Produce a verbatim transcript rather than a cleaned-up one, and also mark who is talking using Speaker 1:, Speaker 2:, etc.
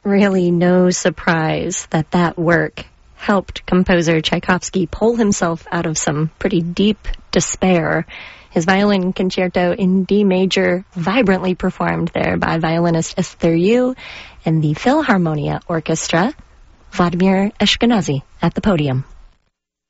Speaker 1: really no surprise that that work helped composer Tchaikovsky pull himself out of some pretty deep despair. His violin concerto in D major, vibrantly performed there by violinist Esther Yu and the Philharmonia Orchestra, Vladimir Ashkenazy at the podium.